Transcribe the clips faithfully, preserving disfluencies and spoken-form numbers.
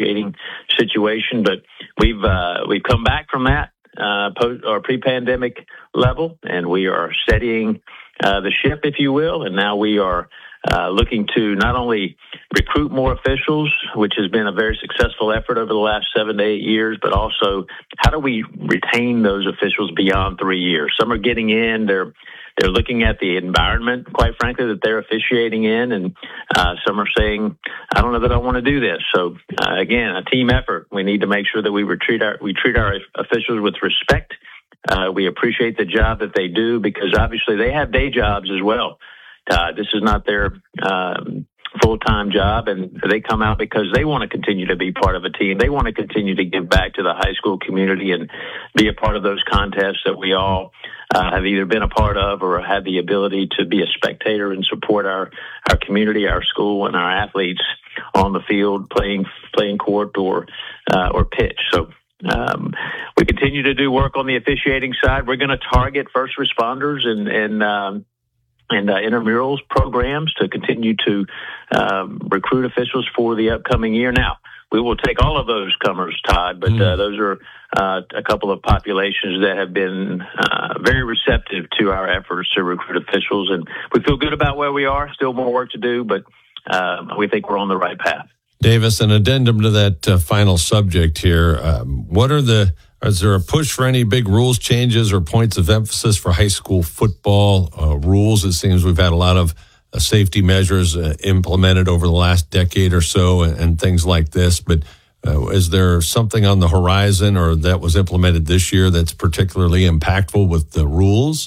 officiating situation. But we've uh, we've come back from that uh, post or pre-pandemic level, and we are steadying uh, the ship, if you will. And now we are uh, looking to not only recruit more officials, which has been a very successful effort over the last seven to eight years, but also how do we retain those officials beyond three years? Some are getting in, they're they're looking at the environment, quite frankly, that they're officiating in, and uh, some are saying, I don't know that I want to do this. So uh, again, a team effort. We need to make sure that we treat our we treat our officials with respect. Uh, we appreciate the job that they do, because obviously they have day jobs as well. Uh, this is not their um, full-time job, and they come out because they want to continue to be part of a team. They want to continue to give back to the high school community and be a part of those contests that we all uh, have either been a part of or had the ability to be a spectator and support our, our community, our school, and our athletes on the field, playing playing court or uh, or pitch. So um, we continue to do work on the officiating side. We're going to target first responders and and um, and uh, intramurals programs to continue to um, recruit officials for the upcoming year. Now, we will take all of those comers, Todd, but uh, those are uh, a couple of populations that have been uh, very receptive to our efforts to recruit officials, and we feel good about where we are. Still more work to do, but uh, we think we're on the right path. Davis, an addendum to that uh, final subject here. Um, what are the Is there a push for any big rules changes or points of emphasis for high school football uh, rules? It seems we've had a lot of uh, safety measures uh, implemented over the last decade or so and, and things like this. But uh, is there something on the horizon or that was implemented this year that's particularly impactful with the rules?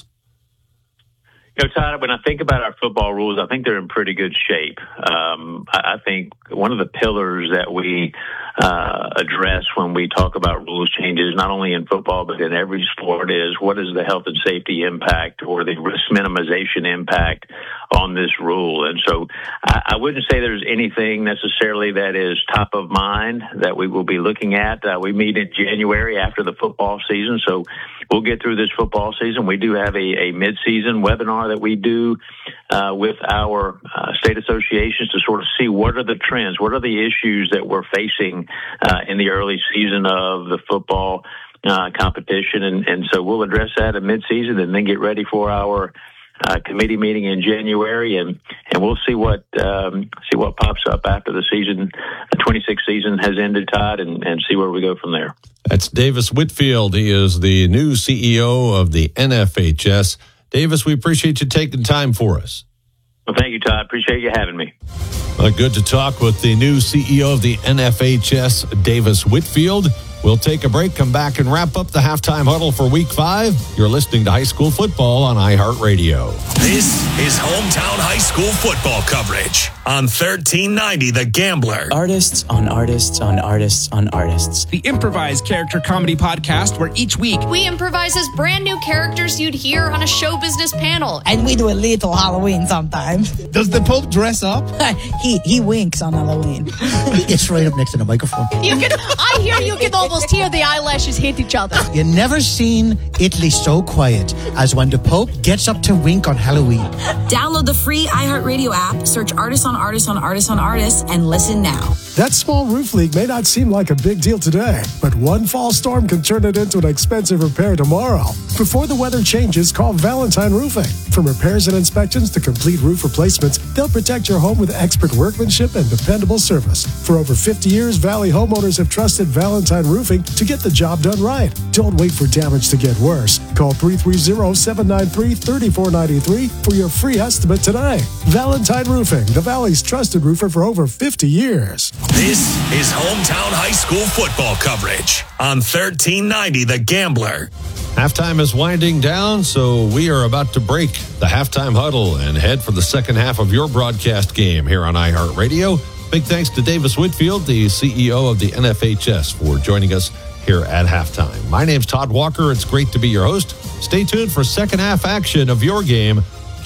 You know, Todd, when I think about our football rules, I think they're in pretty good shape. Um, I, I think one of the pillars that we uh, address when we talk about rules changes, not only in football but in every sport, is what is the health and safety impact or the risk minimization impact on this rule. And so I, I wouldn't say there's anything necessarily that is top of mind that we will be looking at. Uh, we meet in January after the football season, so we'll get through this football season. We do have a, a mid-season webinar that we do uh, with our uh, state associations to sort of see what are the trends, what are the issues that we're facing uh, in the early season of the football uh, competition. And, and so we'll address that at mid-season and then get ready for our uh, committee meeting in January, and, and we'll see what um, see what pops up after the season, the twenty-six season has ended, Todd, and, and see where we go from there. That's Davis Whitfield. He is the new C E O of the N F H S. Davis, we appreciate you taking time for us. Well, thank you, Todd. Appreciate you having me. Uh, good to talk with the new C E O of the N F H S, Davis Whitfield. We'll take a break, come back, and wrap up the halftime huddle for week five. You're listening to high school football on iHeartRadio. This is hometown high school football coverage on thirteen ninety The Gambler. Artists on artists on artists on artists. The improvised character comedy podcast where each week we improvise as brand new characters you'd hear on a show business panel. And we do a little Halloween sometimes. Does the Pope dress up? he he winks on Halloween. He gets right up next to the microphone. You can, I hear you can almost hear the eyelashes hit each other. You never seen Italy so quiet as when the Pope gets up to wink on Halloween. Download the free iHeartRadio app, search Artists on Artists on Artists on Artists, and listen now. That small roof leak may not seem like a big deal today, but one fall storm can turn it into an expensive repair tomorrow. Before the weather changes, call Valentine Roofing. From repairs and inspections to complete roof replacements, they'll protect your home with expert workmanship and dependable service. For over fifty years, Valley homeowners have trusted Valentine Roofing to get the job done right. Don't wait for damage to get worse. Call three three zero, seven nine three, three four nine three for your free estimate today. Valentine Roofing, the Valley's trusted roofer for over fifty years. This is hometown high school football coverage on thirteen ninety The Gambler. Halftime is winding down, so we are about to break the halftime huddle and head for the second half of your broadcast game here on iHeartRadio. Big thanks to Davis Whitfield, the C E O of the N F H S, for joining us here at halftime. My name's Todd Walker. It's great to be your host. Stay tuned for second half action of your game.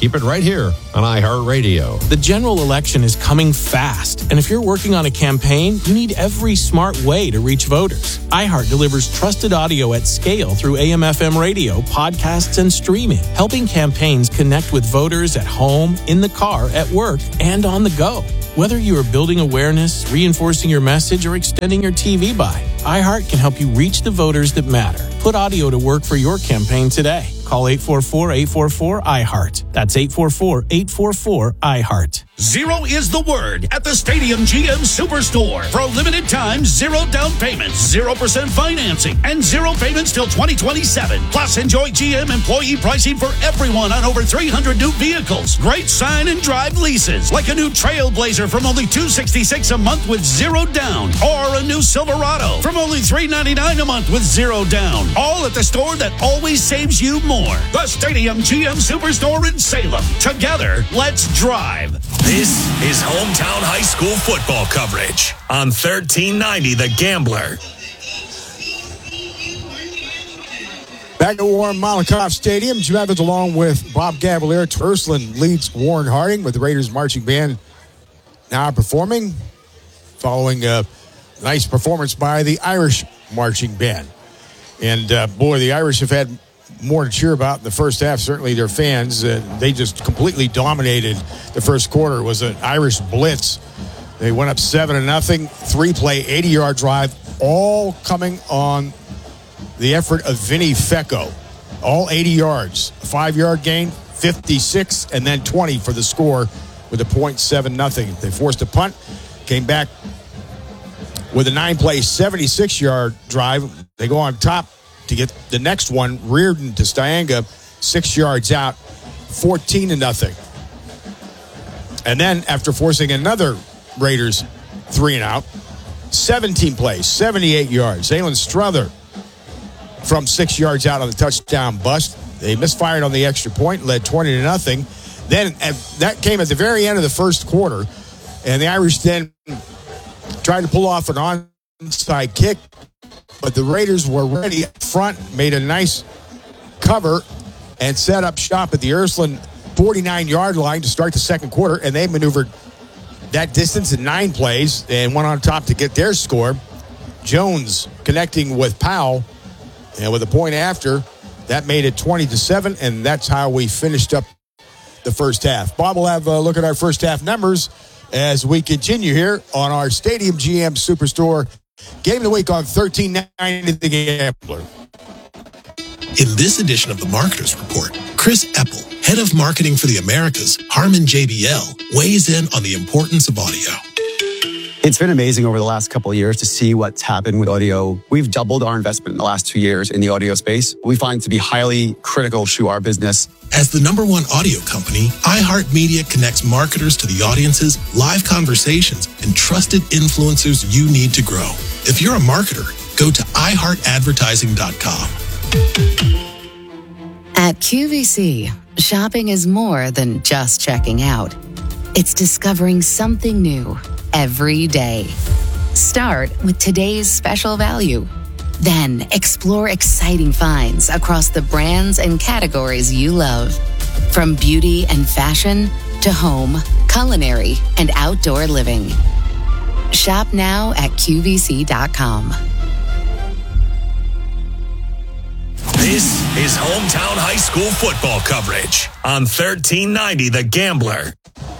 Keep it right here on iHeartRadio. The general election is coming fast, and if you're working on a campaign, you need every smart way to reach voters. iHeart delivers trusted audio at scale through A M F M radio, podcasts, and streaming, helping campaigns connect with voters at home, in the car, at work, and on the go. Whether you are building awareness, reinforcing your message, or extending your T V buy, iHeart can help you reach the voters that matter. Put audio to work for your campaign today. Call eight four four, eight four four, I heart. That's eight four four, eight four four, I heart. Zero is the word at the Stadium G M Superstore. For a limited time, zero down payments, zero percent financing, and zero payments till twenty twenty-seven. Plus, enjoy G M employee pricing for everyone on over three hundred new vehicles. Great sign and drive leases, like a new Trailblazer from only two hundred sixty-six dollars a month with zero down, or a new Silverado from only three hundred ninety-nine dollars a month with zero down. All at the store that always saves you more. The Stadium G M Superstore in Salem. Together, let's drive. This is hometown high school football coverage on thirteen ninety The Gambler. Back at Warren Molotov Stadium, Jim Evans along with Bob Gavalier. Ursuline leads Warren Harding with the Raiders marching band now performing, following a nice performance by the Irish marching band. And, uh, boy, the Irish have had more to cheer about in the first half. Certainly their fans, uh, they just completely dominated the first quarter. It was an Irish blitz. They went up seven to nothing, three-play, eighty-yard drive, all coming on the effort of Vinny Fecco. All eighty yards, a five-yard gain, fifty-six, and then twenty for the score with a point seven nothing. They forced a punt, came back with a nine-play, seventy-six-yard drive. They go on top to get the next one. Reardon to Stianga, six yards out, fourteen to nothing. And then after forcing another Raiders three and out, seventeen plays, seventy-eight yards. Zaylen Strother from six yards out on the touchdown bust. They misfired on the extra point, led twenty to nothing. Then that came at the very end of the first quarter, and the Irish then tried to pull off an onside kick, but the Raiders were ready up front, made a nice cover, and set up shop at the Ursuline forty-nine-yard line to start the second quarter, and they maneuvered that distance in nine plays and went on top to get their score. Jones connecting with Powell, and with a point after, that made it twenty to seven, and that's how we finished up the first half. Bob will have a look at our first half numbers as we continue here on our Stadium G M Superstore Game of the Week on thirteen ninety The Gambler. In this edition of the Marketers Report, Chris Eppel, head of marketing for the Americas, Harman J B L, weighs in on the importance of audio. It's been amazing over the last couple of years to see what's happened with audio. We've doubled our investment in the last two years in the audio space. We find it to be highly critical to our business. As the number one audio company, iHeartMedia connects marketers to the audiences, live conversations, and trusted influencers you need to grow. If you're a marketer, go to i heart advertising dot com. At Q V C, shopping is more than just checking out. It's discovering something new every day. Start with today's special value. Then explore exciting finds across the brands and categories you love. From beauty and fashion to home, culinary, and outdoor living. Shop now at Q V C dot com. This is hometown high school football coverage on thirteen ninety The Gambler.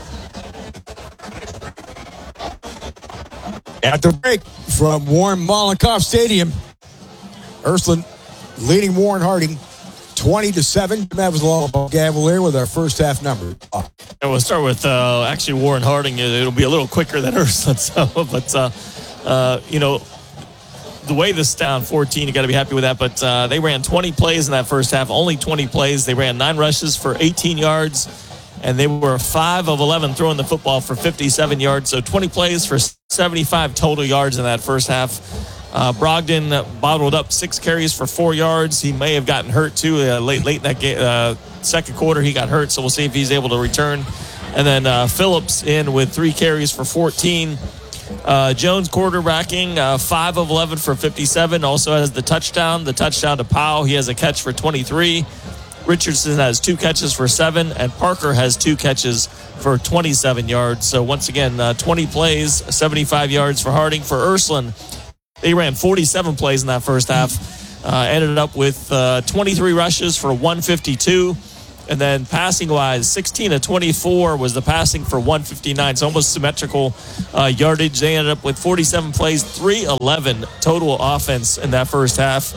At the break from Warren Molotov Stadium, Ursuline leading Warren Harding twenty to seven. That was along with Gavalier with our first half number. Oh. And we'll start with uh, actually Warren Harding. It'll be a little quicker than Ursuline, so, but uh, uh, you know, the way this is down fourteen, you got to be happy with that. But uh, they ran twenty plays in that first half, only twenty plays. They ran nine rushes for eighteen yards, and they were five of eleven throwing the football for fifty-seven yards. So twenty plays for seventy-five total yards in that first half. Uh, Brogdon bottled up six carries for four yards. He may have gotten hurt too uh, late late in that game, uh, second quarter. He got hurt, so we'll see if he's able to return. And then uh, Phillips in with three carries for fourteen. Uh, Jones quarterbacking, uh, five of eleven for fifty-seven. Also has the touchdown, the touchdown to Powell. He has a catch for twenty-three. Richardson has two catches for seven, and Parker has two catches for twenty-seven yards. So once again, uh, twenty plays, seventy-five yards for Harding. For Ursuline, they ran forty-seven plays in that first half. Uh, ended up with uh, twenty-three rushes for one fifty-two. And then passing-wise, sixteen of twenty-four was the passing for one fifty-nine. It's almost symmetrical uh, yardage. They ended up with forty-seven plays, three eleven total offense in that first half.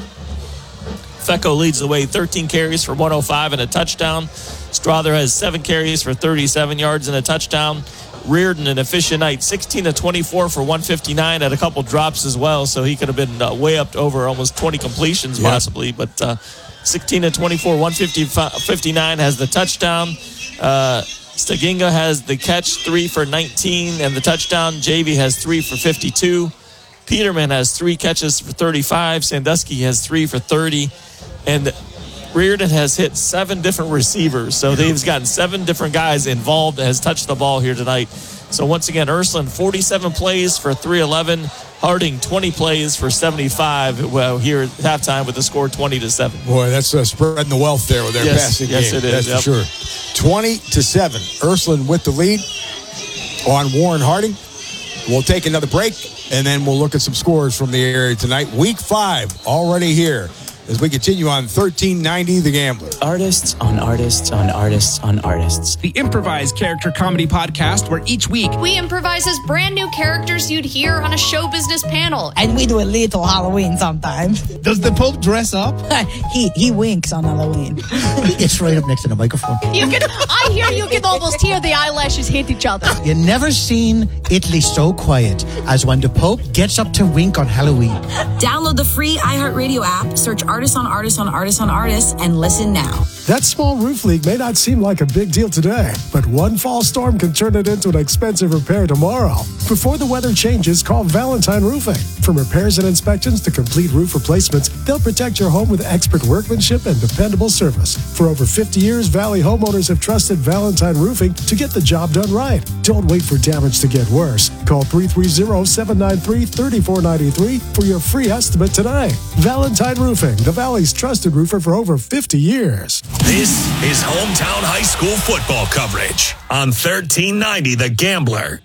Fecco leads the way, thirteen carries for one oh five and a touchdown. Strother has seven carries for thirty-seven yards and a touchdown. Reardon, an efficient night, sixteen of twenty-four for one fifty-nine, had a couple drops as well, so he could have been uh, way up to over almost twenty completions yeah. possibly. But uh, sixteen of twenty-four, one fifty-nine has the touchdown. Uh, Staginga has the catch, three for nineteen, and the touchdown. Javy has three for fifty-two. Peterman has three catches for thirty-five. Sandusky has three for thirty. And Reardon has hit seven different receivers. So they've gotten seven different guys involved that has touched the ball here tonight. So once again, Ursuline, forty-seven plays for three eleven. Harding, twenty plays for seventy-five. Well, here at halftime with the score twenty to seven. Boy, that's uh, spreading the wealth there with their yes, passing yes, game. It is, that's yep. for sure. twenty to seven. Ursuline with the lead on Warren Harding. We'll take another break, and then we'll look at some scores from the area tonight. Week five already here as we continue on thirteen ninety The Gambler. Artists on artists on artists on artists. The improvised character comedy podcast where each week we improvise as brand new characters you'd hear on a show business panel. And we do a little Halloween sometimes. Does the Pope dress up? he he winks on Halloween. It's right up next to the microphone. You can. I hear you can almost hear the eyelashes hit each other. You never seen Italy so quiet as when the Pope gets up to wink on Halloween. Download the free iHeartRadio app, search Artists on Artists on Artists on Artists, and listen now. That small roof leak may not seem like a big deal today, but one fall storm can turn it into an expensive repair tomorrow. Before the weather changes, call Valentine Roofing. From repairs and inspections to complete roof replacements, they'll protect your home with expert workmanship and dependable service. For over fifty years, Valley homeowners have trusted Valentine Roofing to get the job done right. Don't wait for damage to get worse. Call three three zero, seven nine three, three four nine three for your free estimate today. Valentine Roofing, the Valley's trusted roofer for over fifty years. This is hometown high school football coverage on thirteen ninety The Gambler.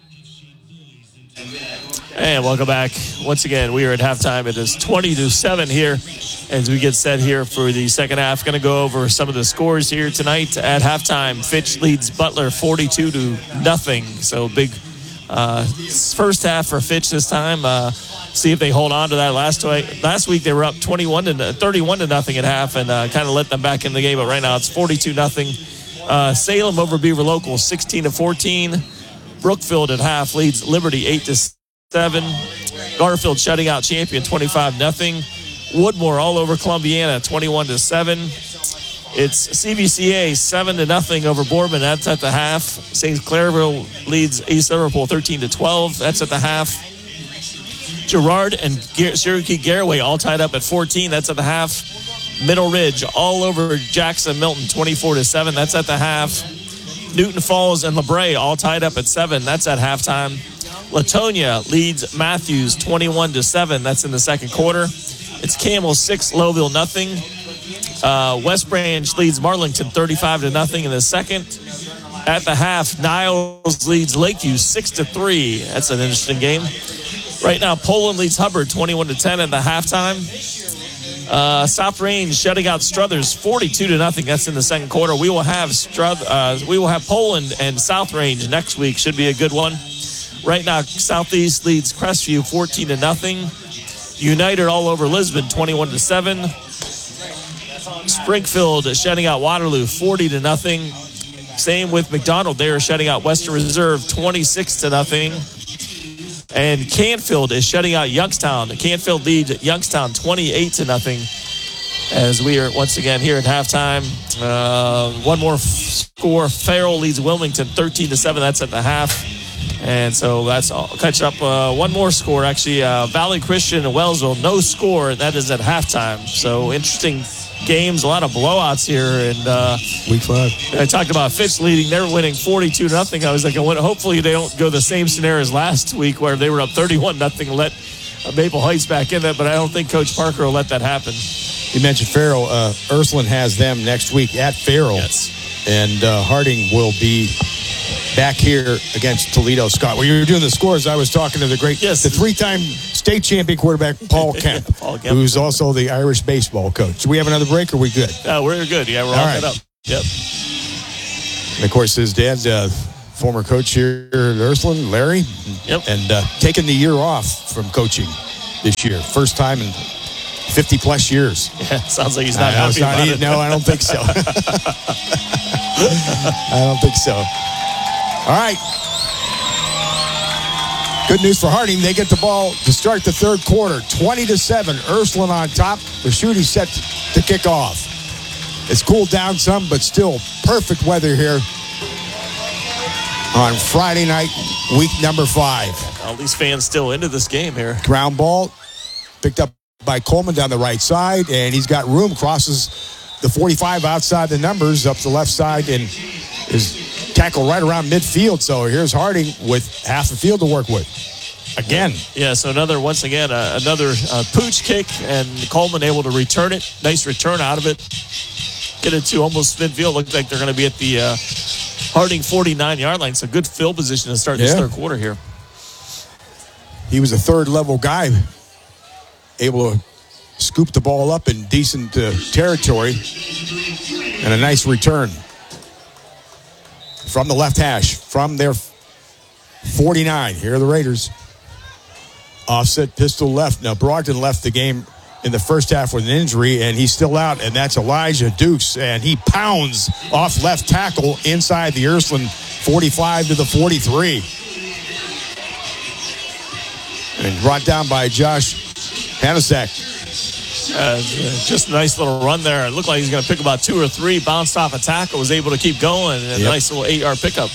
And welcome back. Once again, we are at halftime. It is twenty to seven here as we get set here for the second half. Going to go over some of the scores here tonight at halftime. Fitch leads Butler forty-two to nothing. So big uh, first half for Fitch this time. Uh, see if they hold on to that. Last week, last week they were up twenty-one to thirty-one to nothing at half and uh, kind of let them back in the game. But right now it's forty-two nothing. Uh, Salem over Beaver Local sixteen to fourteen. Brookfield at half leads Liberty eight to seven. Garfield shutting out Champion twenty-five nothing. Woodmore all over Columbiana twenty-one to seven. It's C V C A seven to nothing over Boardman. That's at the half. Saint Clairville leads East Liverpool thirteen to twelve. That's at the half. Girard and Cherokee Garaway all tied up at fourteen. That's at the half. Middle Ridge all over Jackson Milton twenty-four to seven. That's at the half. Newton Falls and LeBray all tied up at seven. That's at halftime. Latonia leads Matthews twenty-one to seven. That's in the second quarter. It's Camel six, Lowville nothing. Uh, West Branch leads Marlington thirty-five to nothing in the second. At the half, Niles leads Lakeview six to three. That's an interesting game. Right now, Poland leads Hubbard twenty-one to ten at the halftime. Uh, South Range shutting out Struthers forty-two to nothing. That's in the second quarter. We will have Struth- uh, we will have Poland and South Range next week. Should be a good one. Right now, Southeast leads Crestview fourteen to nothing. United all over Lisbon twenty-one to seven. Springfield shutting out Waterloo forty to nothing. Same with McDonald. They are shutting out Western Reserve twenty-six to nothing. And Canfield is shutting out Youngstown. Canfield leads Youngstown twenty-eight to nothing. As we are once again here at halftime. Uh, one more f- score. Farrell leads Wilmington thirteen to seven. That's at the half. And so that's all. Catch up. Uh, one more score, actually. Uh, Valley Christian and Wellsville, no score. That is at halftime. So interesting games, a lot of blowouts here. And uh, week five. I talked about Fitch leading. They're winning forty-two to nothing. I was like, hopefully they don't go the same scenario as last week where they were up thirty-one nothing, let Maple Heights back in that. But I don't think Coach Parker will let that happen. You mentioned Farrell. Uh, Ursuline has them next week at Farrell. Yes. And uh, Harding will be back here against Toledo. Scott, when you were doing the scores, I was talking to the great, yes. the three-time state champion quarterback, Paul Kemp, yeah, Paul Kemp, who's also the Irish baseball coach. Do we have another break, or are we good? Yeah, we're good. Yeah, we're all, all right. Set up. Yep. And, of course, his dad's uh, former coach here at Ursuline, Larry. Yep. And uh, taking the year off from coaching this year. First time in fifty-plus years. Yeah, sounds like he's not uh, happy not about he, it. No, I don't think so. I don't think so. All right. Good news for Harding. They get the ball to start the third quarter. twenty to seven. Ursuline on top. The shooting set to kick off. It's cooled down some, but still perfect weather here on Friday night, week number five. All these fans still into this game here. Ground ball picked up by Coleman down the right side, and he's got room, crosses the forty-five outside the numbers up the left side, and is tackled right around midfield. So here's Harding with half the field to work with. Again. Yeah, so another, once again, uh, another uh, pooch kick, and Coleman able to return it. Nice return out of it. Get it to almost midfield. Looks like they're going to be at the uh, Harding forty-nine-yard line. So good field position to start this yeah. third quarter here. He was a third-level guy, able to scoop the ball up in decent uh, territory, and a nice return from the left hash, from their forty-nine. Here are the Raiders. Offset pistol left. Now, Brogdon left the game in the first half with an injury, and he's still out, and that's Elijah Dukes, and he pounds off left tackle inside the Ursuline forty-five to the forty-three. And brought down by Josh Hanasak. Uh, just a nice little run there. It looked like he's going to pick about two or three. Bounced off a tackle, was able to keep going. And a yep. nice little eight-yard pickup.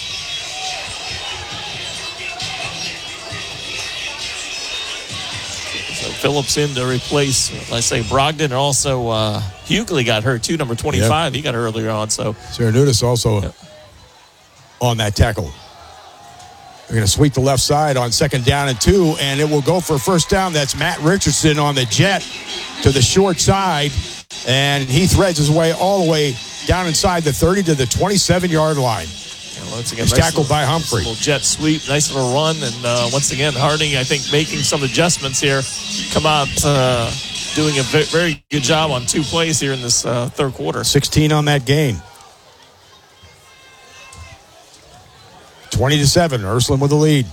So Phillips in to replace, let's say, Brogdon. And also uh, Hughley got hurt, too, number twenty-five. Yep. He got earlier on. So Serenudis also yep. on that tackle. They're going to sweep the left side on second down and two, and it will go for a first down. That's Matt Richardson on the jet to the short side, and he threads his way all the way down inside the thirty to the twenty-seven-yard line. Yeah, once again, He's nice tackled little, by Humphrey. Nice little jet sweep, nice little run, and uh, once again, Harding, I think, making some adjustments here. Come out uh, doing a very good job on two plays here in this uh, third quarter. sixteen on that gain. twenty to seven, Ursuline with the lead.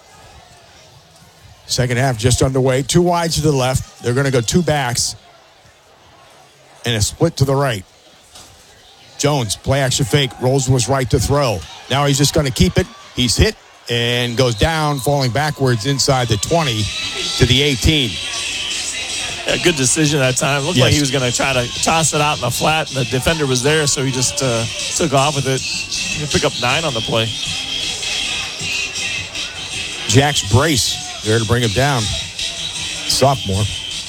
Second half just underway. Two wides to the left. They're going to go two backs. And a split to the right. Jones, play action fake, rolls to his right to throw. Now he's just going to keep it. He's hit and goes down, falling backwards inside the twenty to the eighteen. Yeah, good decision that time. Looked yes. like he was going to try to toss it out in the flat, and the defender was there, so he just uh, took off with it. He can pick up nine on the play. Jack's brace there to bring him down. Sophomore.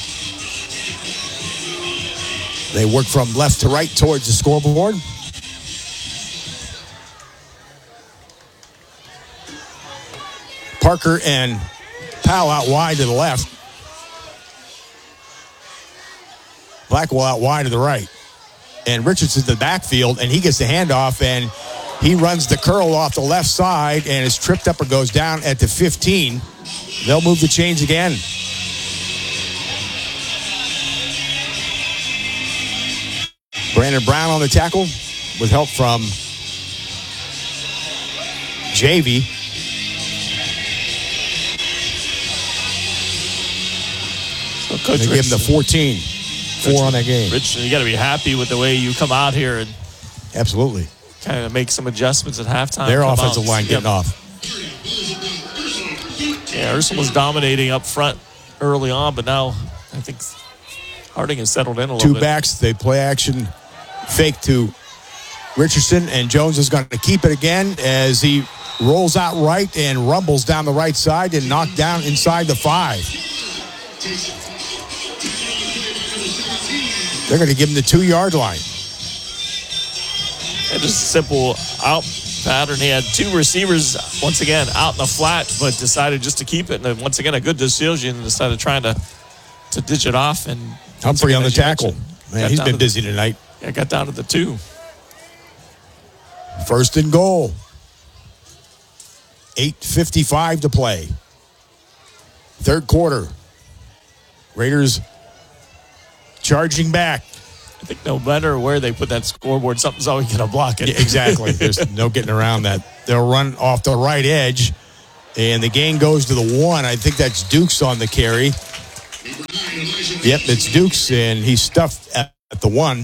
They work from left to right towards the scoreboard. Parker and Powell out wide to the left. Blackwell out wide to the right. And Richardson's in the backfield, and he gets the handoff, and he runs the curl off the left side and is tripped up and goes down at the fifteen. They'll move the chains again. Brandon Brown on the tackle with help from J V. So Coach they give him the fourteen. Four Coach on that game. Richardson, you got to be happy with the way you come out here and absolutely kind of make some adjustments at halftime. Their offensive out. line yep. getting off. Yeah, Ursuline was dominating up front early on, but now I think Harding has settled in a little Two bit. Two backs, they play action fake to Richardson, and Jones is going to keep it again as he rolls out right and rumbles down the right side and knocked down inside the five. They're going to give him the two-yard line. And just a simple out pattern. He had two receivers, once again, out in the flat, but decided just to keep it. And then once again, a good decision, decided trying to, to ditch it off. And Humphrey on the tackle. Man, got he's down been to busy the, tonight. Yeah, got down to the two. First and goal. eight fifty-five to play. Third quarter. Raiders charging back. I think no matter where they put that scoreboard, something's always going to block it. Yeah, exactly. There's no getting around that. They'll run off the right edge, and the gain goes to the one. I think that's Dukes on the carry. Yep, it's Dukes, and he's stuffed at, at the one.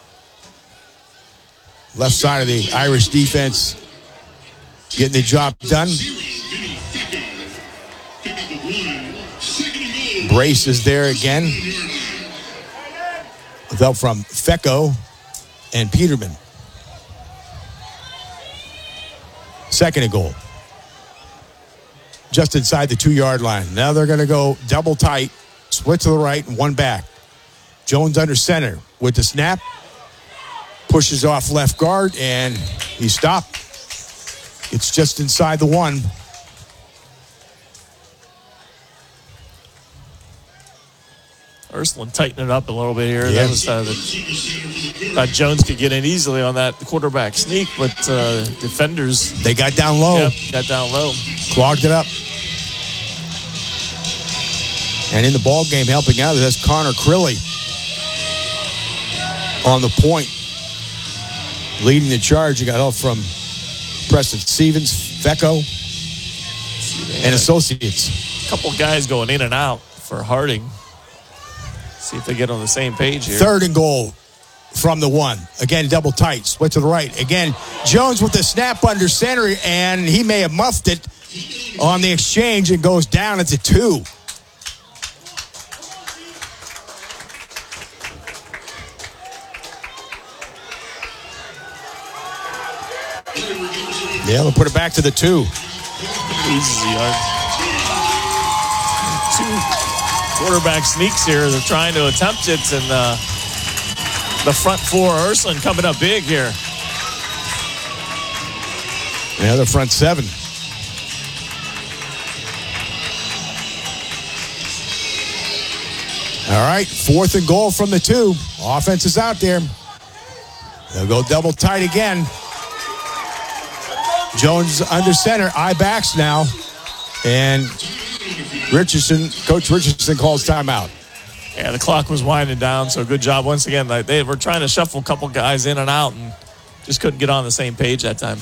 Left side of the Irish defense getting the job done. Brace is there again. With help from Fecco and Peterman. Second and goal. Just inside the two-yard line. Now they're going to go double tight, split to the right, and one back. Jones under center with the snap. Pushes off left guard, and he stopped. It's just inside the one. Ursuline tightening it up a little bit here. Yeah. That was uh, the, thought Jones could get in easily on that quarterback sneak, but uh, defenders. They got down low. Yep, got down low. Clogged it up. And in the ball game helping out, that's Connor Crilly on the point. Leading the charge, you got help from Preston Stevens, Fecco, and associates. A couple guys going in and out for Harding. See if they get on the same page here. Third and goal from the one. Again, double tight, split to the right. Again, Jones with the snap under center, and he may have muffed it on the exchange and goes down at the two. Yeah, they'll put it back to the two. Easy yard. Two quarterback sneaks here. They're trying to attempt it, and uh, the front four, Ursuline coming up big here. Yeah, the front seven. All right, fourth and goal from the two. Offense is out there. They'll go double tight again. Jones under center, eye backs now. And Richardson, Coach Richardson calls timeout. Yeah, the clock was winding down, so good job once again. Like they were trying to shuffle a couple guys in and out and just couldn't get on the same page that time.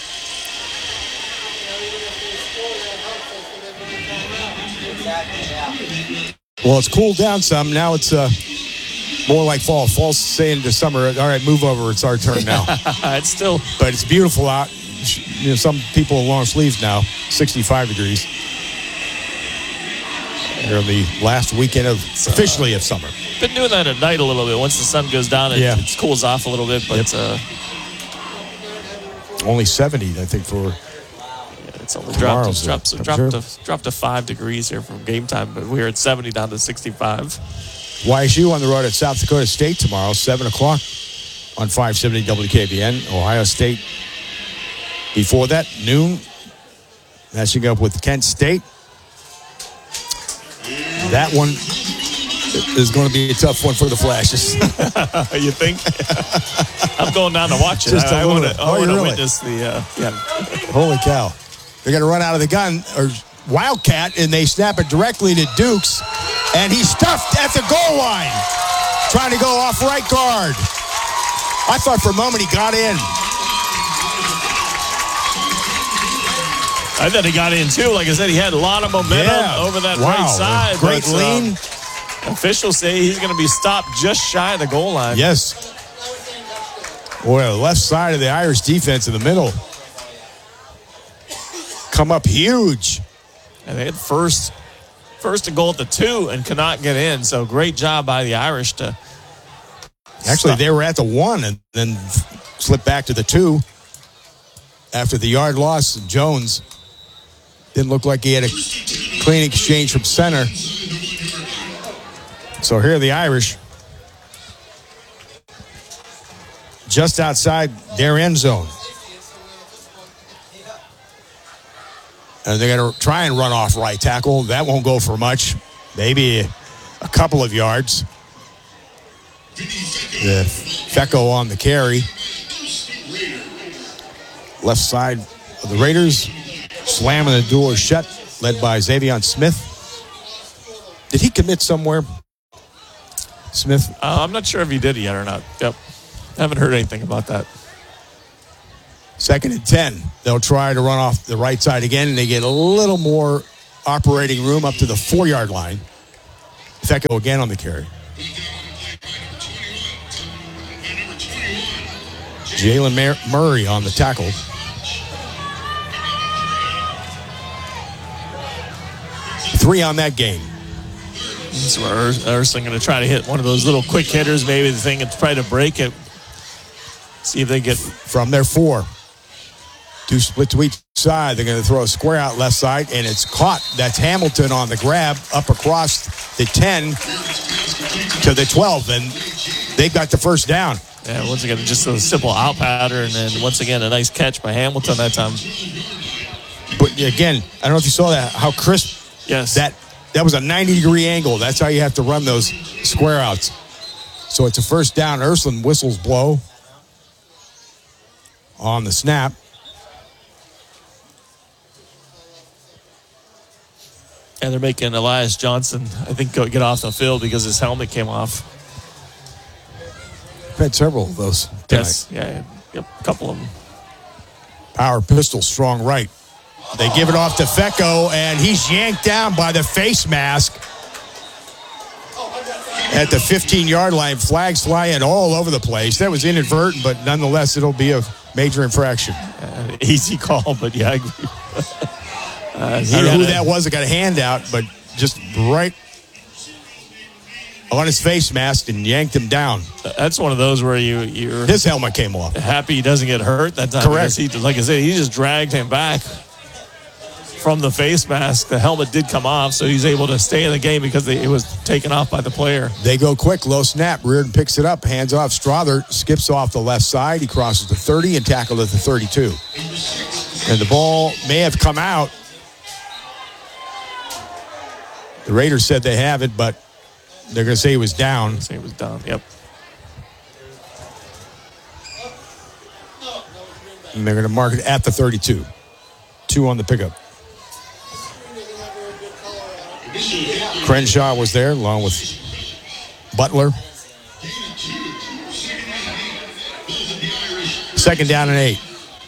Well, it's cooled down some. Now it's uh, more like fall. Fall's saying to summer, all right, move over. It's our turn now. It's still. But it's beautiful out. You know, some people in long sleeves now, sixty-five degrees. They're the last weekend of officially of summer. Been doing that at night a little bit. Once the sun goes down, it, Yeah. it cools off a little bit. But Yep. uh, Only seventy, I think, for it's only tomorrow's dropped, dropped, temperature. dropped, to, dropped to five degrees here from game time. But we're at seventy down to sixty-five. Y S U on the road at South Dakota State tomorrow, seven o'clock on five seventy W K B N. Ohio State before that, noon, matching up with Kent State. That one is going to be a tough one for the Flashes. You think? I'm going down to watch it. Just a I, I little want bit. to Oh, you really? witness the. Uh, yeah. Holy cow. They're going to run out of the gun, or Wildcat, and they snap it directly to Dukes. And he's stuffed at the goal line, trying to go off right guard. I thought for a moment he got in. I thought he got in too. Like I said, he had a lot of momentum Yeah. over that Wow. right side. Great but, lean. Um, officials say he's going to be stopped just shy of the goal line. Yes. Boy, the left side of the Irish defense in the middle. Come up huge. And they had first, first and goal at the two and could not get in. So great job by the Irish to. Actually, stop. they were at the one and then slipped back to the two after the yard loss. And Jones didn't look like he had a clean exchange from center. So here are the Irish. Just outside their end zone. And they're going to try and run off right tackle. That won't go for much. Maybe a couple of yards. The Fecko on the carry. Left side of the Raiders, slamming the door shut, led by Xavion Smith. Did he commit somewhere? Smith? Uh, I'm not sure if he did yet or not. Yep. Haven't heard anything about that. Second and ten. They'll try to run off the right side again, and they get a little more operating room up to the four-yard line. Fecko again on the carry. Jalen Mur- Murray on the tackle. Three on that game. So Ersling going to try to hit one of those little quick hitters. Maybe the thing and try to break it. See if they get from their four. Two split to each side. They're going to throw a square out left side, and it's caught. That's Hamilton on the grab up across the ten to the twelve, and they got the first down. Yeah, once again, just a simple out pattern, and then once again, a nice catch by Hamilton that time. But again, I don't know if you saw that, how crisp. Yes. That that was a ninety degree angle. That's how you have to run those square outs. So it's a first down. Ursuline whistles blow on the snap. And they're making Elias Johnson, I think, go get off the field because his helmet came off. I've had several of those tonight. Yes, yeah, yep, a couple of them. Power pistol, strong right. They give it off to Fecko, and he's yanked down by the face mask at the fifteen-yard line. Flags flying all over the place. That was inadvertent, but nonetheless, it'll be a major infraction. Uh, easy call, but yeah, I agree. uh, I don't know who that was that got a handout, but just right on his face mask and yanked him down. That's one of those where you, you're... His helmet came off. Happy he doesn't get hurt that time. Correct. He, like I said, he just dragged him back from the face mask. The helmet did come off, so he's able to stay in the game because they, it was taken off by the player. They go quick, low snap. Reardon picks it up, hands off. Strother skips off the left side. He crosses the thirty and tackled at the thirty-two. And the ball may have come out. The Raiders said they have it, but they're going to say he was down. Say he was down, yep. And they're going to mark it at the thirty-two. Two on the pickup. Crenshaw was there along with Butler. Second down and eight.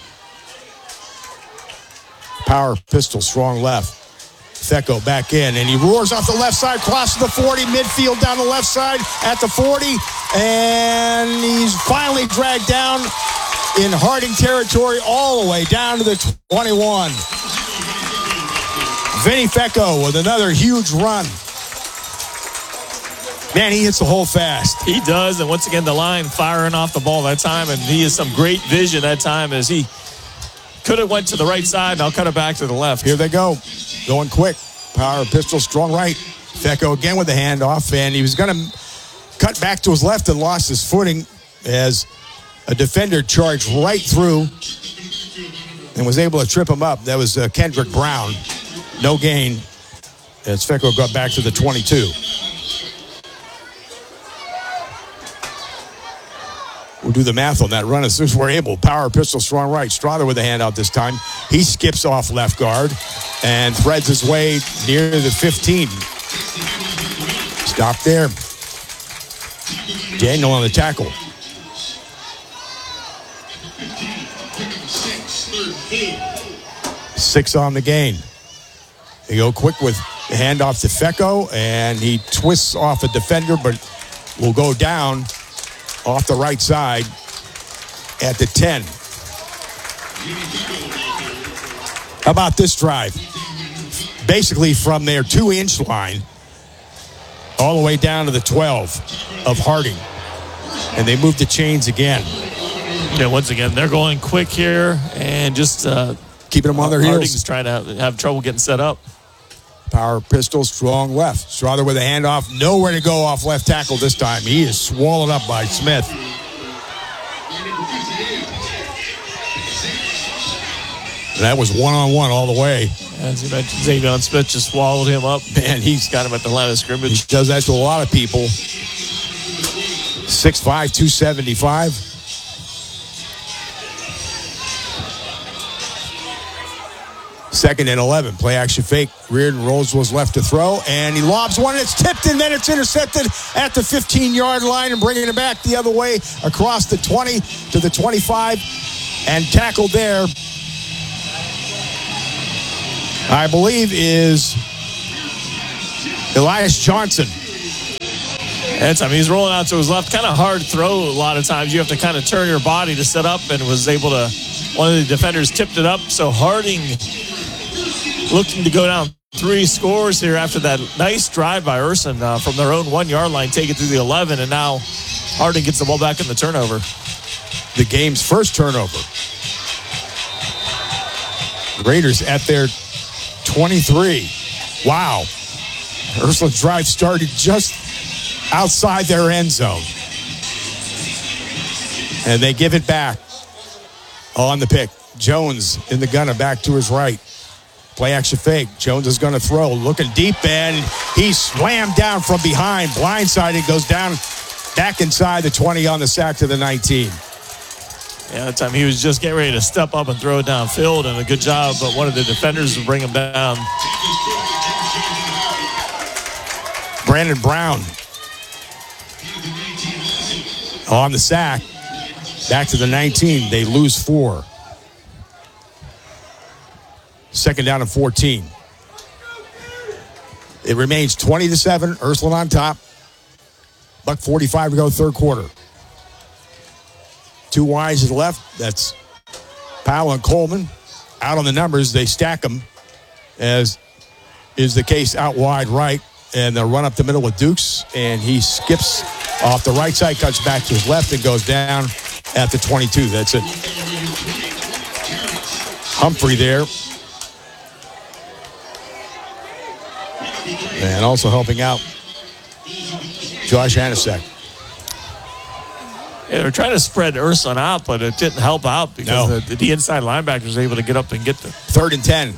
Power pistol, strong left. Fecko back in, and he roars off the left side, crosses the forty, midfield down the left side at the forty, and he's finally dragged down in Harding territory all the way down to the twenty-one. Vinny Fecko with another huge run. Man, he hits the hole fast. He does, and once again, the line firing off the ball that time, and he has some great vision that time as he could have went to the right side, and I'll cut it back to the left. Here they go, going quick. Power pistol, strong right. Fecko again with the handoff, and he was going to cut back to his left and lost his footing as a defender charged right through and was able to trip him up. That was uh, Kendrick Brown. No gain as Fecko got back to the twenty-two. We'll do the math on that run as soon as we're able. Power pistol, strong right. Strother with a handout this time. He skips off left guard and threads his way near the fifteen. Stop there. Daniel on the tackle. Six on the gain. They go quick with the handoff to Fecko, and he twists off a defender, but will go down off the right side at the ten. How about this drive? Basically from their two-inch line all the way down to the twelve of Harding. And they move the chains again. Yeah, once again, they're going quick here and just uh, keeping them on their heels. Harding's trying to have, have trouble getting set up. Power pistol, strong left. Strother with a handoff. Nowhere to go off left tackle this time. He is swallowed up by Smith. And that was one-on-one all the way. As you mentioned, Xavion Smith just swallowed him up. Man, he's got him at the line of scrimmage. He does that to a lot of people. six five, two seventy-five. Second and eleven. Play action fake. Reardon rolls was left to throw, and he lobs one. It's tipped, and then it's intercepted at the fifteen-yard line, and bringing it back the other way across the twenty to the twenty-five, and tackled there, I believe, is Elias Johnson. That's, I mean, he's rolling out to his left. Kind of hard throw a lot of times. You have to kind of turn your body to set up, and was able to, one of the defenders tipped it up. So Harding looking to go down three scores here after that nice drive by Urson uh, from their own one-yard line, take it through the eleven, and now Harding gets the ball back in the turnover. The game's first turnover. Raiders at their twenty-three. Wow. Ursulin's drive started just outside their end zone. And they give it back on the pick. Jones in the gunner back to his right. Play action fake. Jones is going to throw. Looking deep, and he slammed down from behind. Blindsided, goes down back inside the twenty on the sack to the nineteen. Yeah, that time he was just getting ready to step up and throw it downfield, and a good job, but one of the defenders will bring him down. Brandon Brown on the sack. Back to the nineteen. They lose four. Second down and fourteen. It remains twenty to seven. Ursuline on top. Buck forty-five to go, third quarter. Two wides to the left. That's Powell and Coleman. Out on the numbers, they stack them, as is the case out wide right. And they'll run up the middle with Dukes, and he skips off the right side, cuts back to his left, and goes down at the twenty-two. That's it. Humphrey there. And also helping out Josh Hanasek. Yeah, they were trying to spread Ursuline out, but it didn't help out because no. the, the inside linebacker was able to get up and get the third and ten.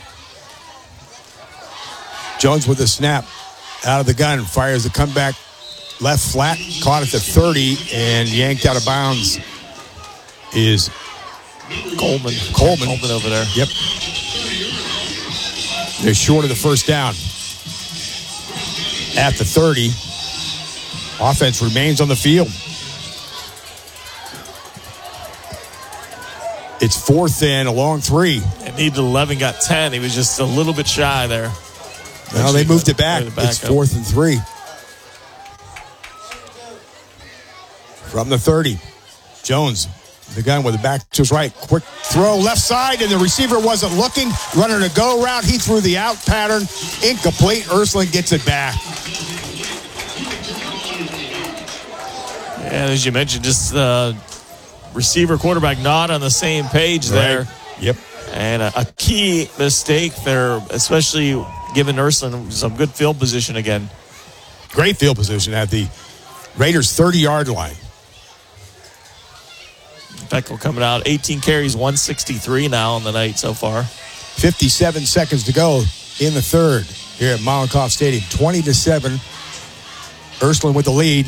Jones with a snap out of the gun, fires the comeback left flat, caught at the thirty, and yanked out of bounds is Coleman. Coleman. Coleman over there. Yep. They're short of the first down. At the thirty. Offense remains on the field. It's fourth and a long three. And needed eleven, got ten. He was just a little bit shy there. Now they moved it back. back it's up. Fourth and three. From the thirty. Jones, the gun with the back to his right. Quick throw left side, and the receiver wasn't looking. Running a go route. He threw the out pattern. Incomplete. Ursuline gets it back. Yeah, as you mentioned, just uh, receiver, quarterback not on the same page there. Right. Yep. And a, a key mistake there, especially giving Ursuline some good field position again. Great field position at the Raiders' thirty-yard line. Beckel coming out, eighteen carries, one sixty-three now on the night so far. fifty-seven seconds to go in the third here at Malakoff Stadium. twenty to seven. Ursuline with the lead.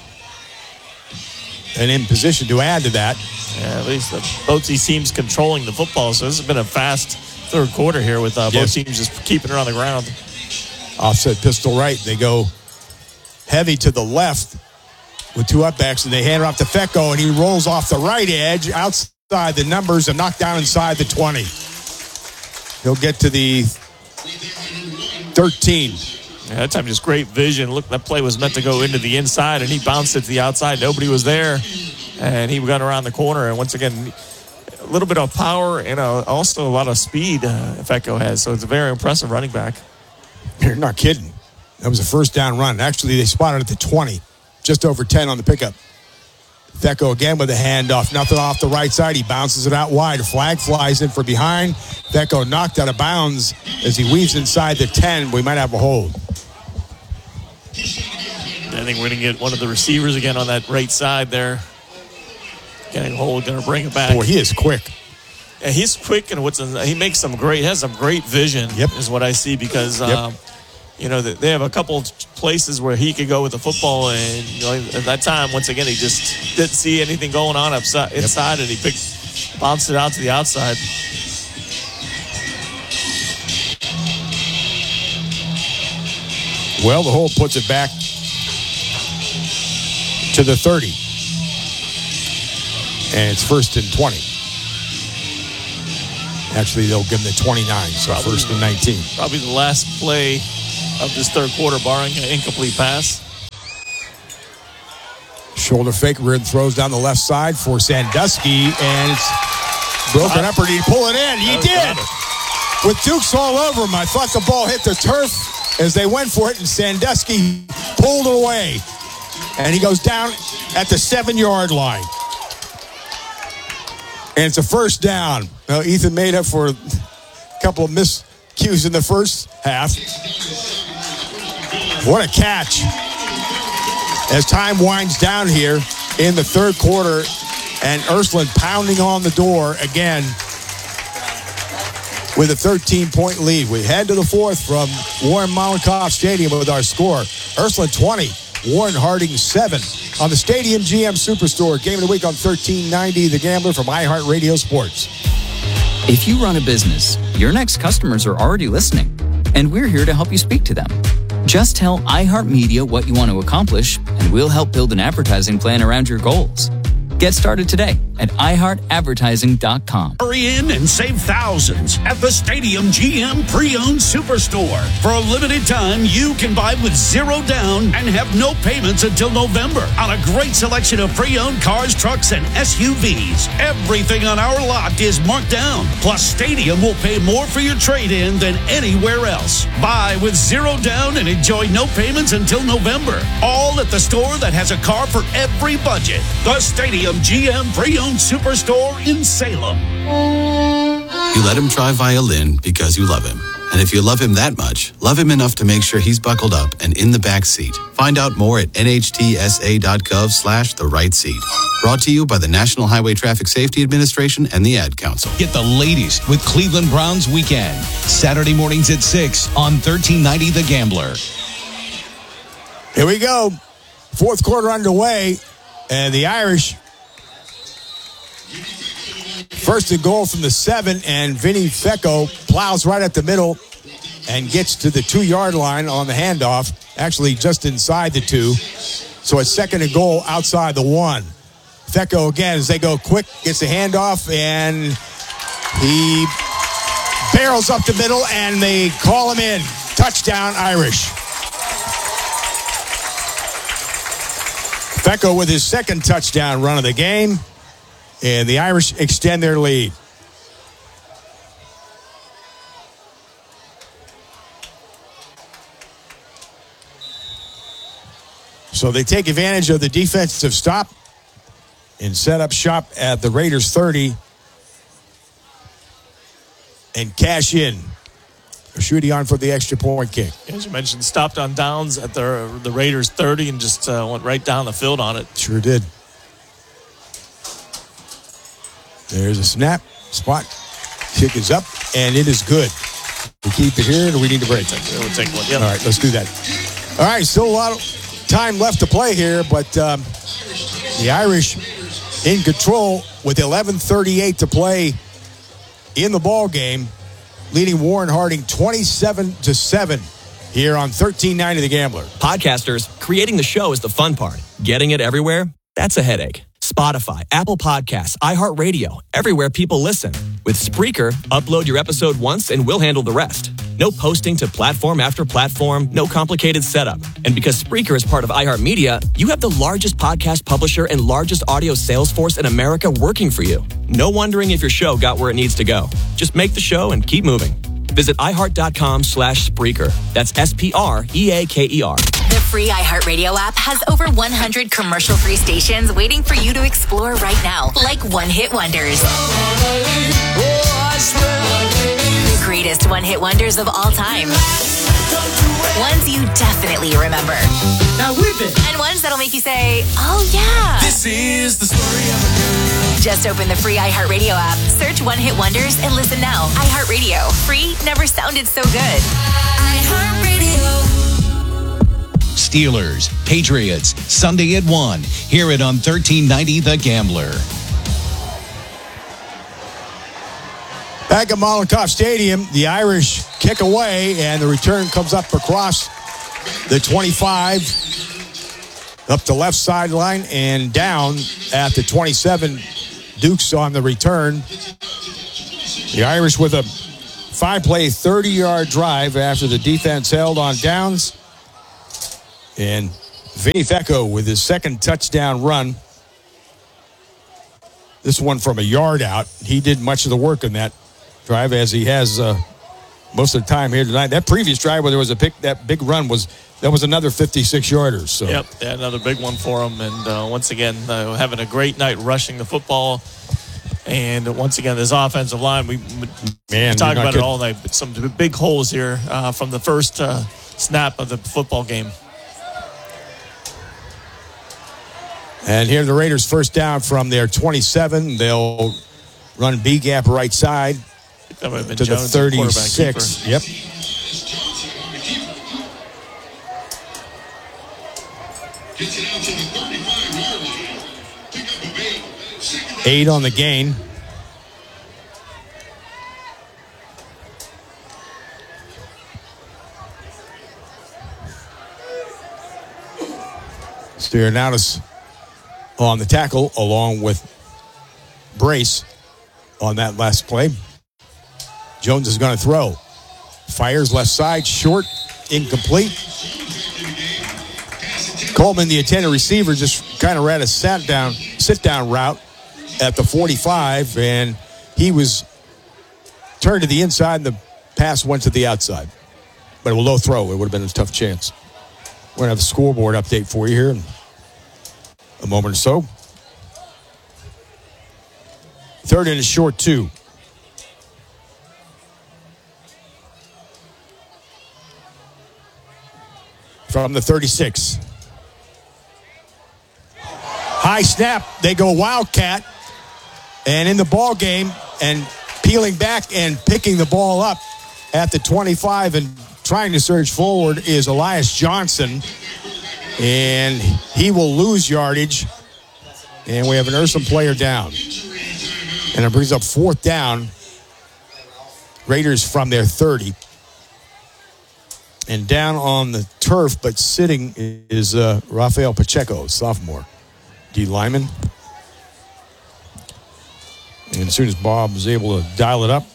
And in position to add to that. Yeah, at least the, both these teams controlling the football. So this has been a fast third quarter here with uh, both yes. teams just keeping it on the ground. Offset pistol right. They go heavy to the left with two upbacks, and they hand it off to Fecco, and he rolls off the right edge outside the numbers and knocked down inside the twenty. He'll get to the thirteen. Yeah, that time just great vision. Look, that play was meant to go into the inside, and he bounced it to the outside. Nobody was there, and he got around the corner. And once again, a little bit of power and uh, also a lot of speed uh, Fecco has. So it's a very impressive running back. You're not kidding. That was a first down run. Actually, they spotted at the twenty, just over ten on the pickup. Fecco again with a handoff. Nothing off the right side. He bounces it out wide. A flag flies in for behind. Fecco knocked out of bounds as he weaves inside the ten. We might have a hold. I think we're going to get one of the receivers again on that right side there. Getting a hold, going to bring it back. Boy, he is quick. Yeah, he's quick, and what's he makes some great, he has some great vision. Yep. Is what I see because, yep. um, you know, they have a couple places where he could go with the football. And you know, at that time, once again, he just didn't see anything going on upside, inside, yep. and he picked, bounced it out to the outside. Well, the hold puts it back to the thirty. And it's first and twenty. Actually, they'll give him the twenty-nine, so probably, first and nineteen. Probably the last play of this third quarter, barring an incomplete pass. Shoulder fake, rear throws down the left side for Sandusky, and it's broken up, or did he pull it in? He did! With Dukes all over him, I thought the ball hit the turf as they went for it, and Sandusky pulled it away. And he goes down at the seven-yard line. And it's a first down. Now, Ethan made up for a couple of miscues in the first half. What a catch. As time winds down here in the third quarter, and Ursuline pounding on the door again with a thirteen-point lead. We head to the fourth from Warren Molotov Stadium with our score. Ursuline twenty, Warren Harding seven on the Stadium G M Superstore. Game of the week on thirteen ninety, The Gambler from iHeartRadio Sports. If you run a business, your next customers are already listening, and we're here to help you speak to them. Just tell iHeartMedia what you want to accomplish, and we'll help build an advertising plan around your goals. Get started today at i heart advertising dot com. Hurry in and save thousands at the Stadium G M Pre-Owned Superstore. For a limited time, you can buy with zero down and have no payments until November on a great selection of pre-owned cars, trucks, and S U Vs. Everything on our lot is marked down. Plus, Stadium will pay more for your trade-in than anywhere else. Buy with zero down and enjoy no payments until November. All at the store that has a car for every budget. The Stadium G M Pre-Owned Superstore in Salem. You let him try violin because you love him. And if you love him that much, love him enough to make sure he's buckled up and in the back seat. Find out more at N H T S A dot gov slash the right seat. Brought to you by the National Highway Traffic Safety Administration and the Ad Council. Get the latest with Cleveland Browns Weekend. Saturday mornings at six on thirteen ninety The Gambler. Here we go. Fourth quarter underway. And the Irish, first and goal from the seven, and Vinny Fecco plows right at the middle and gets to the two-yard line on the handoff, actually just inside the two. So it's second and goal outside the one. Fecco again, as they go quick, gets the handoff, and he barrels up the middle, and they call him in. Touchdown, Irish. Fecco with his second touchdown run of the game, and the Irish extend their lead. So they take advantage of the defensive stop and set up shop at the Raiders thirty and cash in. Shooting on for the extra point kick. As you mentioned, stopped on downs at the the Raiders thirty and just uh, went right down the field on it. Sure did. There's a snap. Spot. Kick is up, and it is good. We keep it here, or do we need to break? We'll take one. Yep. All right, let's do that. All right, still a lot of time left to play here, but um, the Irish in control with eleven thirty-eight to play in the ball game, leading Warren Harding twenty-seven to seven here on thirteen ninety The Gambler. Podcasters, creating the show is the fun part. Getting it everywhere, that's a headache. Spotify, Apple Podcasts, iHeartRadio, everywhere people listen. With Spreaker, upload your episode once and we'll handle the rest. No posting to platform after platform, no complicated setup. And because Spreaker is part of iHeartMedia, you have the largest podcast publisher and largest audio sales force in America working for you. No wondering if your show got where it needs to go. Just make the show and keep moving. Visit iHeart.com slash Spreaker. That's S P R E A K E R. The free iHeartRadio app has over one hundred commercial-free stations waiting for you to explore right now, like one-hit wonders. The greatest one-hit wonders of all time. Ones you definitely remember. Now whip it. And ones that'll make you say, oh yeah. This is the story of a girl. Just open the free iHeartRadio app, search One Hit Wonders, and listen now. iHeartRadio. Free never sounded so good. iHeartRadio. Steelers, Patriots, Sunday at one. Hear it on thirteen ninety The Gambler. Back at Molotov Stadium, the Irish kick away, and the return comes up across the twenty-five, up the left sideline, and down at the twenty-seven. Dukes on the return. The Irish with a five-play, thirty-yard drive after the defense held on downs. And Vinny Fecco with his second touchdown run. This one from a yard out. He did much of the work in that drive, as he has uh, most of the time here tonight. That previous drive where there was a pick, that big run was that was another fifty-six yarders. So. Yep, yeah, another big one for him. And uh, once again, uh, having a great night rushing the football. And once again, this offensive line, we, Man, we talk about good. it all night, but some big holes here uh, from the first uh, snap of the football game. And here the Raiders first down from their twenty-seven. They'll run B gap right side That would have been to Jones, the thirty-six. Yep. Eight on the gain. Styrianatis on the tackle, along with Brace on that last play. Jones is going to throw. Fires left side, short, incomplete. Coleman, the intended receiver, just kind of ran a sat down, sit down route at the forty-five, and he was turned to the inside, and the pass went to the outside. But a low throw, it would have been a tough chance. We're going to have a scoreboard update for you here in a moment or so. Third and a short two. From the thirty-six. High snap. They go Wildcat. And in the ball game, and peeling back and picking the ball up at the twenty-five and trying to surge forward is Elias Johnson. And he will lose yardage. And we have an Ursuline player down. And it brings up fourth down. Raiders from their thirty. And down on the turf, but sitting, is uh, Rafael Pacheco, sophomore. D lineman. And as soon as Bob was able to dial it up,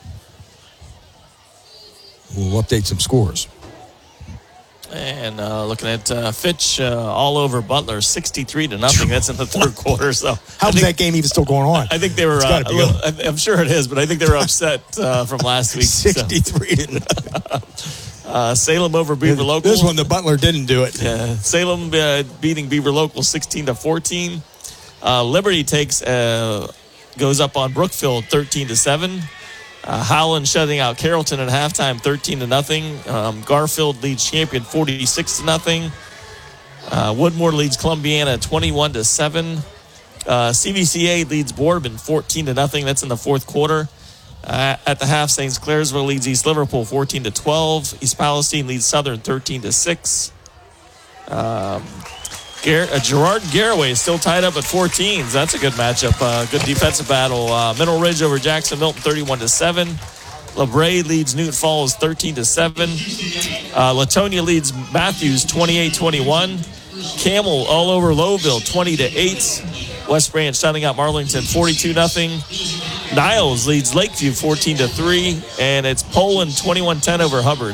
we'll update some scores. And uh, looking at uh, Fitch uh, all over Butler, sixty-three to nothing. That's in the third quarter. So how's that game even still going on? I think they were. Uh, a little, I'm sure it is, but I think they were upset uh, from last week. sixty-three to nothing. Uh, Salem over Beaver Local. This one, the Butler didn't do it. Yeah, Salem uh, beating Beaver Local sixteen to fourteen. Uh, Liberty takes uh, goes up on Brookfield thirteen to seven. Uh, Howland shutting out Carrollton at halftime, thirteen to nothing. Um, Garfield leads Champion forty-six to nothing. Uh, Woodmore leads Columbiana twenty-one to seven. Uh, C V C A leads Boardman fourteen to nothing. That's in the fourth quarter. Uh, at the half, Saint Clairsville leads East Liverpool fourteen to twelve. East Palestine leads Southern thirteen to six. Um, Gar- uh, Gerard Garraway is still tied up at fourteen. So that's a good matchup. Uh, good defensive battle. Uh, Mineral Ridge over Jackson Milton thirty-one to seven. LaBrae leads Newton Falls thirteen to seven. Uh, Latonia leads Matthews twenty-eight twenty-one. Camel all over Lowville twenty to eight. West Branch shutting out Marlington forty-two nothing. Niles leads Lakeview fourteen to three, and it's Poland twenty-one ten over Hubbard.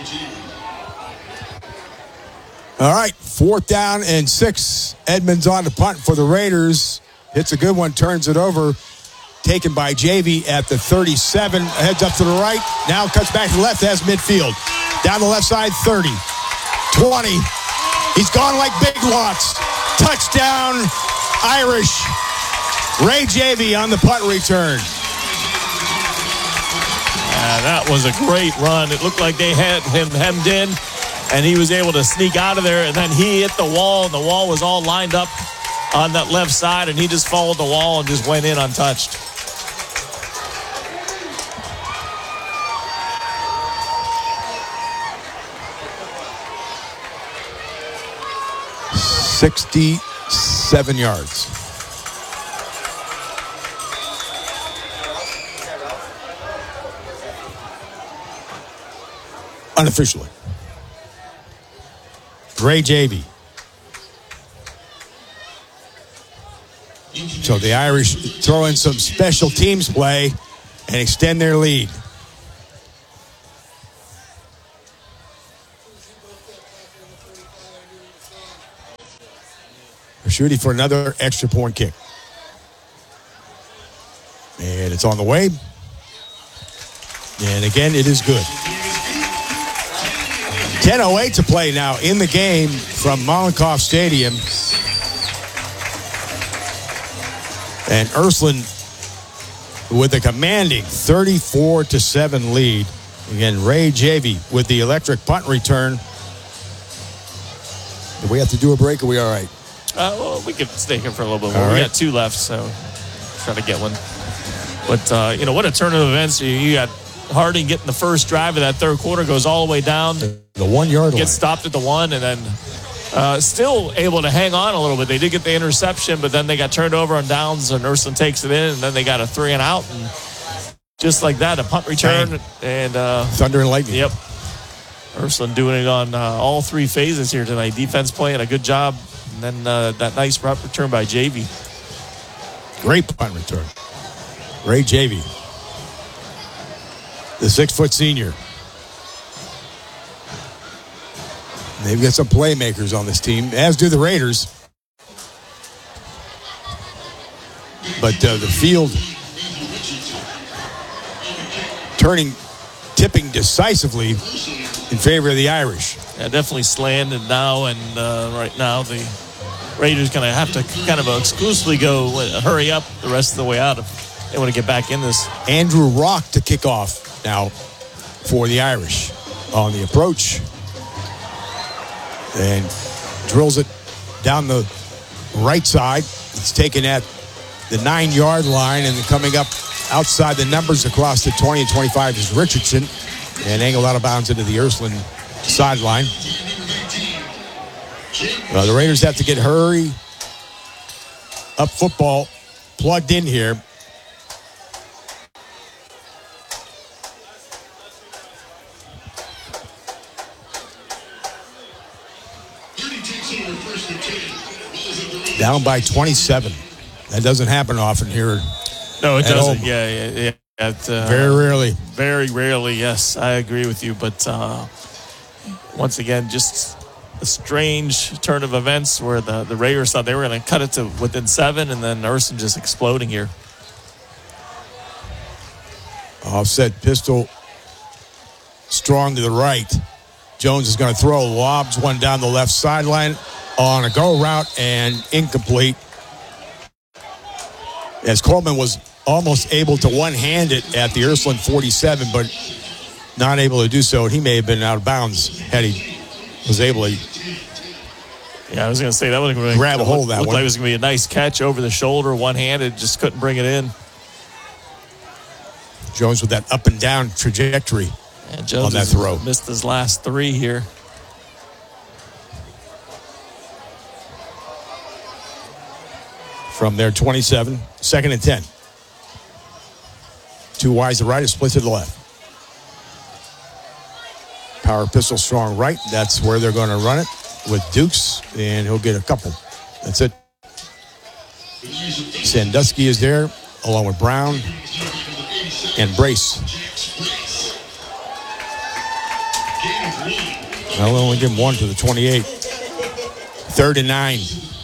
All right, fourth down and six. Edmonds on the punt for the Raiders. Hits a good one, turns it over. Taken by J V at the thirty-seven. Heads up to the right. Now cuts back to the left, has midfield. Down the left side, thirty. twenty. He's gone like big lots. Touchdown, Irish. Ray Javy on the punt return. Uh, that was a great run. It looked like they had him hemmed in, and he was able to sneak out of there, and then he hit the wall, and the wall was all lined up on that left side, and he just followed the wall and just went in untouched. sixty-seven yards. Unofficially. Ray Javy. So the Irish throw in some special teams play and extend their lead. They're shooting for another extra point kick. And it's on the way. And again, it is good. ten oh eight to play now in the game from Mollenkopf Stadium. And Ursuline with a commanding thirty-four to seven lead. Again, Ray Javy with the electric punt return. Do we have to do a break, or are we all right? Uh, well, we could stay here for a little bit more. All We right. got two left, so try to get one. But, uh, you know, what a turn of events. You, you got Harding getting the first drive of that third quarter, goes all the way down. The one-yard line. Gets stopped at the one, and then uh, still able to hang on a little bit. They did get the interception, but then they got turned over on downs, and Ursuline takes it in, and then they got a three and out. And just like that, a punt return. Bang. And uh, Thunder and lightning. Yep. Ursuline doing it on uh, all three phases here tonight. Defense playing a good job. And then uh, that nice punt return by Javy. Great punt return. Ray Javy, the six-foot senior. They've got some playmakers on this team, as do the Raiders. But uh, the field turning, tipping decisively in favor of the Irish. Yeah, definitely slanted now, and uh, right now the Raiders going to have to kind of exclusively go uh, hurry up the rest of the way out if they want to get back in this. Andrew Rock to kick off now for the Irish on the approach. And drills it down the right side. It's taken at the nine-yard line, and then coming up outside the numbers across the twenty and twenty-five is Richardson, and angled out of bounds into the Ursuline sideline. Uh, the Raiders have to get hurry up football plugged in here. Down by twenty-seven. That doesn't happen often here. No, it at doesn't. home. Yeah, yeah, yeah. At, uh, Very rarely. Very rarely, yes. I agree with you. But uh, once again, just a strange turn of events where the, the Raiders thought they were going to cut it to within seven, and then Ursuline just exploding here. Offset pistol strong to the right. Jones is going to throw, lobs one down the left sideline on a go route and incomplete. As Coleman was almost able to one-hand it at the Ursuline forty-seven, but not able to do so. He may have been out of bounds had he was able to. Yeah, I was going to say that was going to grab a hold of that looked one. like it was going to be a nice catch over the shoulder, one-handed, just couldn't bring it in. Jones with that up and down trajectory And Jones on that has throw. missed his last three here. From their twenty-seven, second and ten. Two wides to the right, a split to the left. Power pistol strong right. That's where they're going to run it with Dukes, and he'll get a couple. That's it. Sandusky is there, along with Brown and Brace. I'll only give him one to the twenty-eight. Third and nine.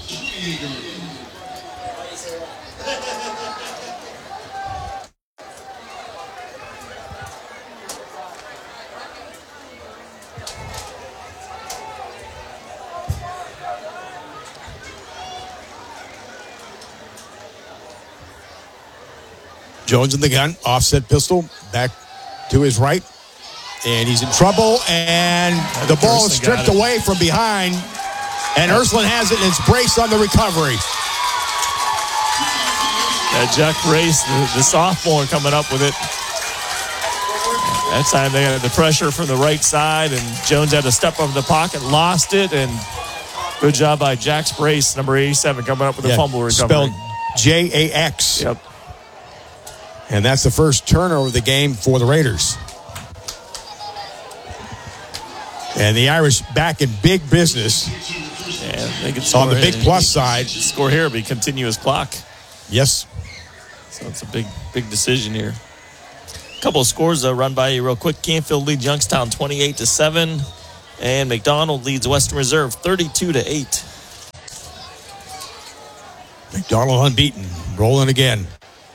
Jones in the gun, offset pistol, back to his right, and he's in trouble, and the ball is stripped away from behind, and Ursuline has it, and it's Brace on the recovery. Yeah, Jack Brace, the, the sophomore, coming up with it. That time they had the pressure from the right side, and Jones had to step up in the pocket, lost it, and Good job by Jax Brace, number eighty-seven, coming up with yeah, a fumble recovery. Spelled J A X. Yep. And that's the first turnover of the game for the Raiders. And the Irish back in big business. And they can score on the big plus side. Score here, but continuous clock. Yes. So it's a big, big decision here. A couple of scores though, run by you real quick. Canfield leads Youngstown twenty-eight to seven, and McDonald leads Western Reserve thirty-two to eight. McDonald unbeaten, rolling again.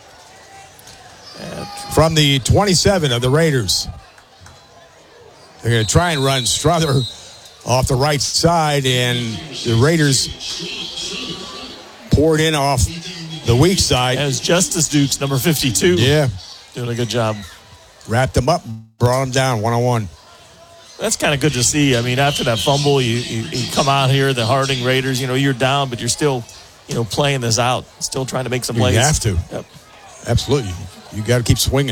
And from the twenty-seven of the Raiders, they're going to try and run Strother off the right side, and the Raiders poured in off the weak side. As Justice Dukes, number fifty-two. Yeah. Doing a good job. Wrapped them up, brought them down one-on-one. That's kind of good to see. I mean, after that fumble, you, you, you come out here, the Harding Raiders, you know, you're down, but you're still, you know, playing this out, still trying to make some plays. You have to. Yep. Absolutely. You got to keep swinging.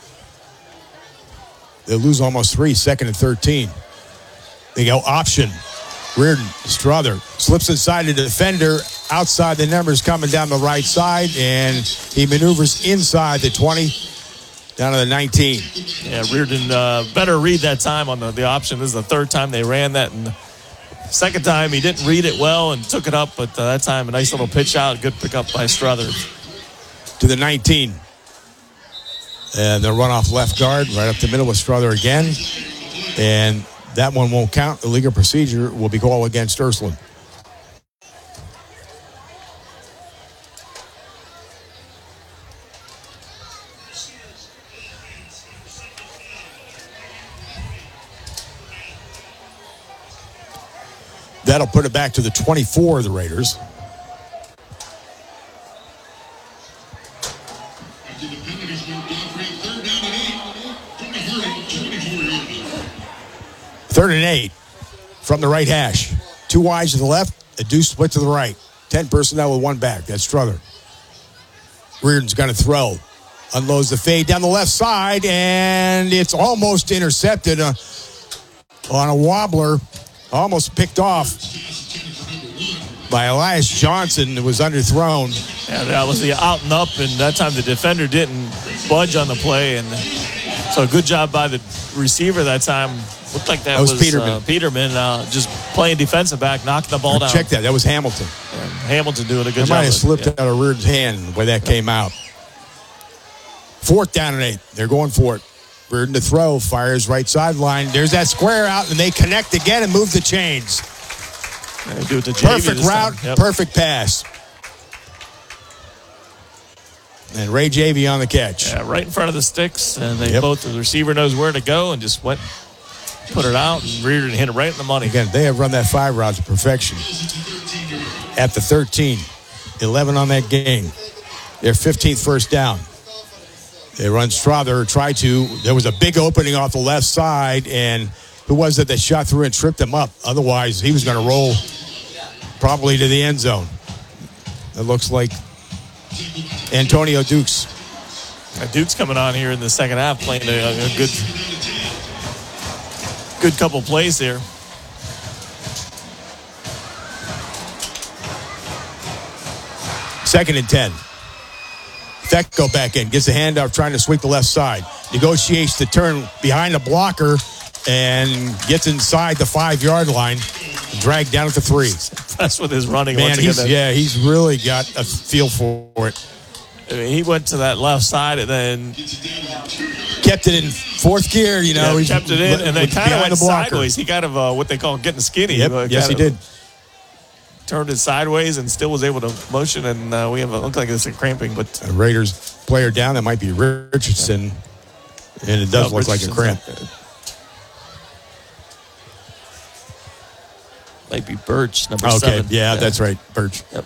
They lose almost three, second and thirteen. They go option. Reardon, Strother, slips inside the defender, outside the numbers coming down the right side, and he maneuvers inside the twenty, down to the nineteen. Yeah, Reardon uh, better read that time on the, the option. This is the third time they ran that, and the second time he didn't read it well and took it up, but uh, that time a nice little pitch out, good pickup by Strother. To the nineteen. And they'll run off left guard, right up the middle with Strother again. And that one won't count. The legal procedure will be called against Ursuline. That'll put it back to the twenty-four of the Raiders. Third and eight from the right hash. Two wides to the left, a deuce split to the right. Ten personnel with one back. That's Strother. Reardon's going to throw. Unloads the fade down the left side, and it's almost intercepted uh, on a wobbler. Almost picked off by Elias Johnson. It was underthrown. Yeah, that was the out and up, and that time the defender didn't budge on the play. And so good job by the receiver that time. Looked like that, that was, was Peterman. Uh, Peterman uh, just playing defensive back, knocking the ball down. Check that. That was Hamilton. And Hamilton doing a good that job. Might have slipped yeah. out of Reardon's hand the way that came out. Fourth down and eight. They're going for it. Reardon to throw. Fires right sideline. There's that square out, and they connect again and move the chains. They do it to Perfect route. Yep. Perfect pass. And Ray Javey on the catch. Yeah, right in front of the sticks, and they yep. both, the receiver knows where to go and just went, put it out, and Reardon hit it right in the money. Again, they have run that five route to perfection. At the thirteen, eleven on that game. Their fifteenth first down. They run Strother, try to. There was a big opening off the left side, and who was it that shot through and tripped him up? Otherwise, he was going to roll probably to the end zone. It looks like Antonio Dukes. Uh, Dukes coming on here in the second half, playing a, a good, good couple plays here. Second and ten. Thecko back in, gets a handoff, trying to sweep the left side. Negotiates the turn behind the blocker and gets inside the five-yard line. Dragged down at the three. Impressed with his running. Man, he's, yeah, he's really got a feel for it. I mean, he went to that left side and then kept it in fourth gear. You know, yeah, he kept it in, and then kind of went the sideways. He kind of uh, what they call getting skinny. Yep. Uh, yes, he did. Turned it sideways and still was able to motion, and uh, we have a look like it's a cramping. But a Raiders player down, that might be Richardson, and it does no, look like a cramp. Might be Birch, number okay, seven. Yeah, yeah, that's right, Birch. Yep.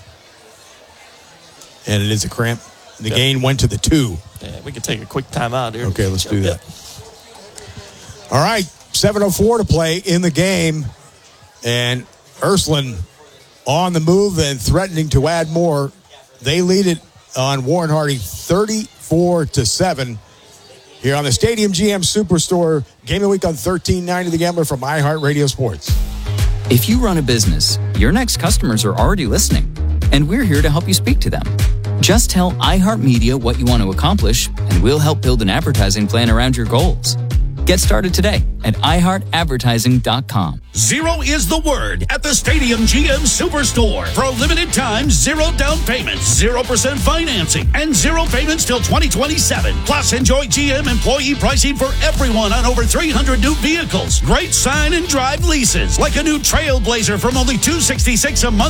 And it is a cramp. The yep. gain went to the two. Yeah, we can take a quick timeout here. Okay, let's do yep. that. All right, seven oh four to play in the game, and Ursuline on the move and threatening to add more. They lead it on Warren Harding thirty-four to seven here on the Stadium G M Superstore. Game of the week on thirteen ninety The Gambler from iHeartRadio Sports. If you run a business, your next customers are already listening, and we're here to help you speak to them. Just tell iHeartMedia what you want to accomplish, and we'll help build an advertising plan around your goals. Get started today at i heart advertising dot com. Zero is the word at the Stadium G M Superstore. For a limited time, zero down payments, zero percent financing, and zero payments till twenty twenty-seven. Plus, enjoy G M employee pricing for everyone on over three hundred new vehicles. Great sign and drive leases, like a new Trailblazer from only two hundred sixty-six dollars a month.